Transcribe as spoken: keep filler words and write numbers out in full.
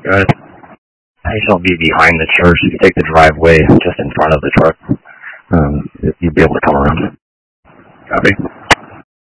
Got it. I shall be behind the church. If you take the driveway just in front of the truck, um, you'll be able to come around. Copy.